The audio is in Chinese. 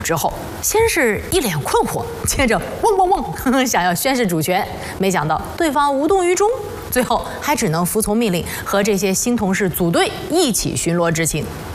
之后，先是一脸困惑，接着嗡嗡嗡想要宣示主权，没想到对方无动于衷，最后还只能服从命令，和这些新同事组队一起巡逻执勤。